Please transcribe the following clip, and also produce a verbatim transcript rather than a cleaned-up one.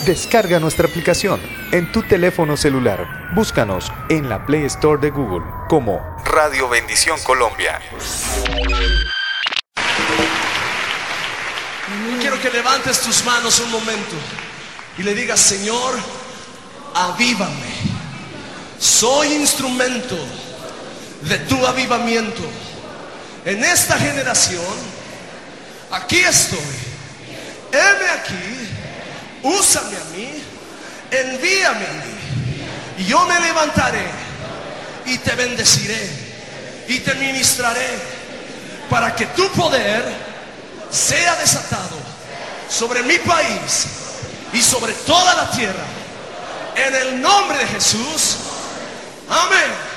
Descarga nuestra aplicación en tu teléfono celular. Búscanos en la Play Store de Google como Radio Bendición Colombia. Quiero que levantes tus manos un momento y le digas: Señor, avívame. Soy instrumento de tu avivamiento en esta generación. Aquí estoy. Heme aquí. Úsame a mí. Envíame a mí. Y yo me levantaré y te bendeciré y te ministraré para que tu poder sea desatado sobre mi país y sobre toda la tierra, en el nombre de Jesús. Amén.